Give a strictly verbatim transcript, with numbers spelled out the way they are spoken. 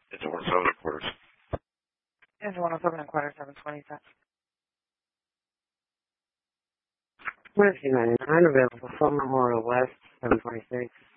It's one seven and quarters. It's one oh seven and quarter, seven twenty cents. Whiskey ninety-nine available from Memorial West, seven twenty-six.